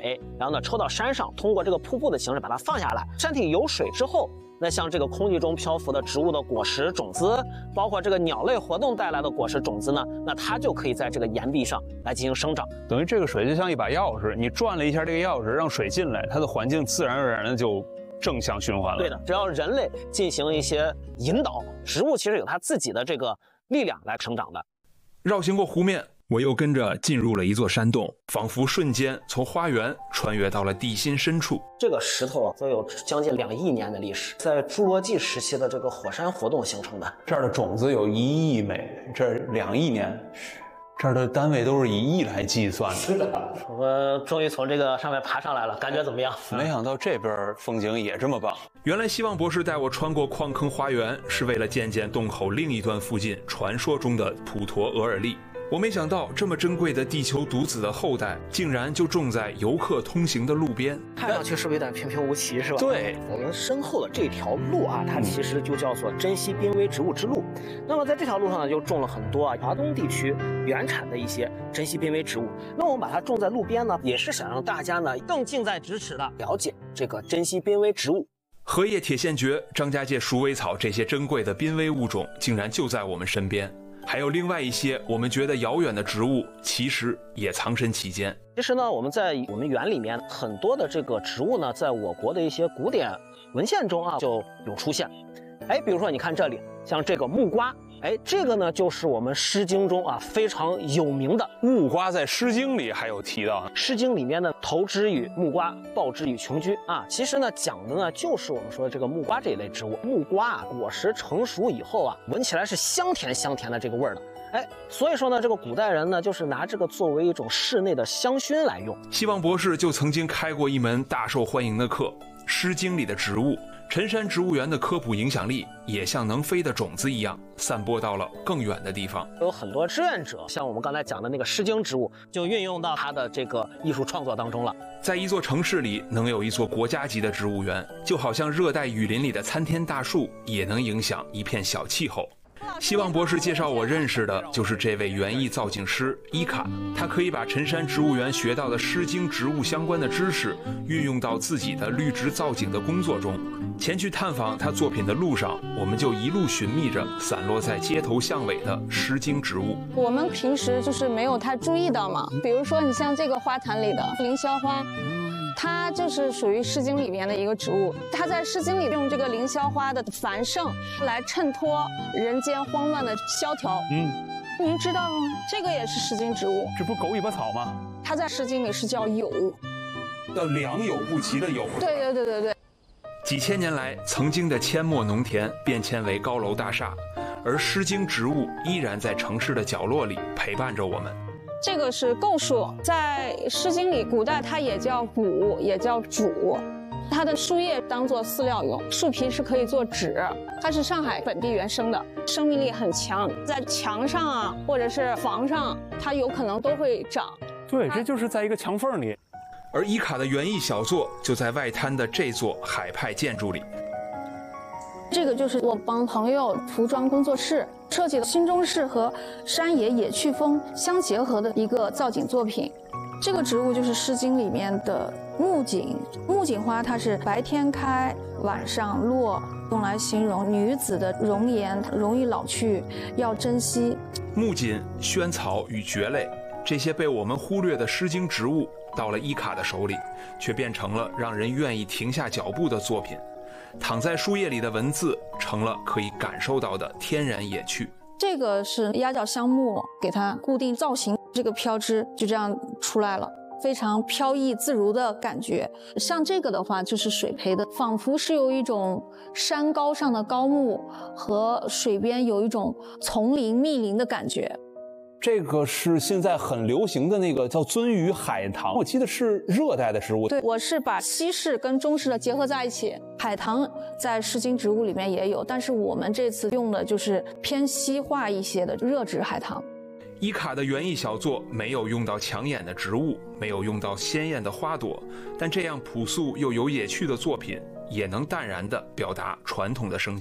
水，然后呢抽到山上，通过这个瀑布的形式把它放下来。山体有水之后，那像这个空气中漂浮的植物的果实种子，包括这个鸟类活动带来的果实种子呢，那它就可以在这个岩壁上来进行生长。 等于这个水就像一把钥匙，你转了一下这个钥匙，让水进来，它的环境自然而然的就正向循环了。 对的，只要人类进行一些引导，植物其实有它自己的这个力量来成长的。 绕行过湖面，我又跟着进入了一座山洞，仿佛瞬间从花园穿越到了地心深处。 这个石头都有将近2亿年的历史，在侏罗纪时期的这个火山活动形成的。 这儿的种子有1亿枚，这儿2亿年，这儿的单位都是以亿来计算的。 是的，我们终于从这个上面爬上来了，感觉怎么样？ 没想到这边风景也这么棒。 原来希望博士带我穿过矿坑花园，是为了见见洞口另一端附近传说中的普陀额尔利。我没想到这么珍贵的地球独子的后代，竟然就种在游客通行的路边。 看上去是不是有点平平无奇，是吧？ 对， 我们身后的这条路啊，它其实就叫做珍稀濒危植物之路。那么在这条路上呢，就种了很多华东地区原产的一些珍稀濒危植物。那我们把它种在路边呢，也是想让大家呢更近在咫尺的了解这个珍稀濒危植物。 荷叶铁线蕨、张家界鼠尾草这些珍贵的濒危物种，竟然就在我们身边。还有另外一些我们觉得遥远的植物，其实也藏身其间。 其实呢，我们在我们园里面很多的这个植物呢，在我国的一些古典文献中啊就有出现。比如说你看这里，像这个木瓜，这个呢就是我们《诗经》中啊非常有名的木瓜，在《诗经》里还有提到。 《诗经》里面呢，投之以木瓜，报之以琼居啊，其实呢讲的呢就是我们说的这个木瓜这一类植物。木瓜啊，果实成熟以后啊，闻起来是香甜香甜的这个味儿的。所以说呢，这个古代人呢，就是拿这个作为一种室内的香薰来用。 希望博士就曾经开过一门大受欢迎的课，《诗经》里的植物。辰山植物园的科普影响力也像能飞的种子一样，散播到了更远的地方。 有很多志愿者，像我们刚才讲的那个《诗经》植物，就运用到他的这个艺术创作当中了。 在一座城市里能有一座国家级的植物园，就好像热带雨林里的参天大树，也能影响一片小气候。希望博士介绍我认识的就是这位园艺造景师伊卡，他可以把辰山植物园学到的《诗经》植物相关的知识运用到自己的绿植造景的工作中。前去探访他作品的路上，我们就一路寻觅着散落在街头巷尾的《诗经》植物。 我们平时就是没有太注意到嘛，比如说你像这个花坛里的凌霄花，它就是属于《诗经》里面的一个植物。它在《诗经》里用这个凌霄花的繁盛来衬托人间慌乱的萧条。您知道吗？这个也是《诗经》植物。 这不狗尾巴草吗？ 它在《诗经》里是叫有， 叫良莠不齐的有。 对。 几千年来，曾经的阡陌农田变迁为高楼大厦，而《诗经》植物依然在城市的角落里陪伴着我们。 这个是构树，在《诗经》里，古代它也叫谷，也叫渚。它的树叶当做饲料用，树皮是可以做纸。它是上海本地原生的，生命力很强，在墙上啊，或者是房上，它有可能都会长。 对，这就是在一个墙缝里。 而伊卡的园艺小作就在外滩的这座海派建筑里。 这个就是我帮朋友服装工作室设计的新中式和山野野趣风相结合的一个造景作品。这个植物就是《诗经》里面的木槿。木槿花它是白天开，晚上落，用来形容女子的容颜容易老去，要珍惜。 木槿、萱草与蕨类，这些被我们忽略的《诗经》植物，到了伊卡的手里，却变成了让人愿意停下脚步的作品。躺在书页里的文字，成了可以感受到的天然野趣。 这个是鸭脚香木，给它固定造型，这个飘枝就这样出来了，非常飘逸自如的感觉。像这个的话，就是水培的，仿佛是有一种山高上的高木和水边有一种丛林密林的感觉。 这个是现在很流行的那个叫鳟鱼海棠，我记得是热带的植物。 对，我是把西式跟中式的结合在一起。海棠在《诗经》植物里面也有，但是我们这次用的就是偏西化一些的热植海棠。 伊卡的园艺小作没有用到抢眼的植物，没有用到鲜艳的花朵，但这样朴素又有野趣的作品，也能淡然地表达传统的生机。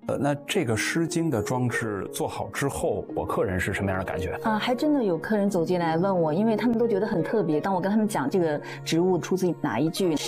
那这个《诗经》的装置做好之后，我客人是什么样的感觉？ 还真的有客人走进来问我，因为他们都觉得很特别。当我跟他们讲这个植物出自哪一句，